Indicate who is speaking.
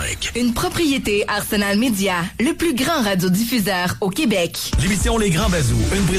Speaker 1: 105.
Speaker 2: Une propriété Arsenal Média, le plus grand radiodiffuseur au Québec.
Speaker 1: L'émission Les Grands Bazous, une